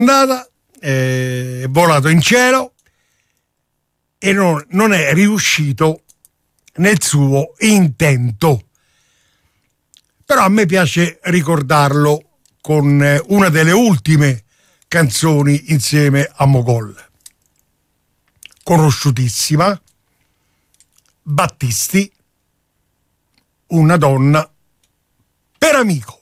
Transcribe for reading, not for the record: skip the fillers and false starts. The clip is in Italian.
andata, è volato in cielo e non è riuscito nel suo intento. Però a me piace ricordarlo con una delle ultime canzoni insieme a Mogol, conosciutissima, Battisti, Una donna per amico.